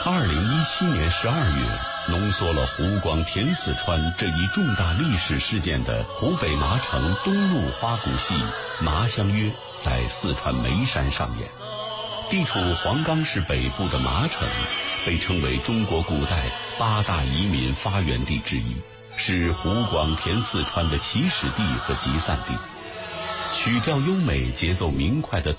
2017年12月，浓缩了湖广填四川这一重大历史事件的湖北麻城东路花鼓戏《麻香约》在四川眉山上演。地处黄冈市北部的麻城，被称为中国古代8大移民发源地之一，是湖广填四川的起始地和集散地。曲调优美、节奏明快的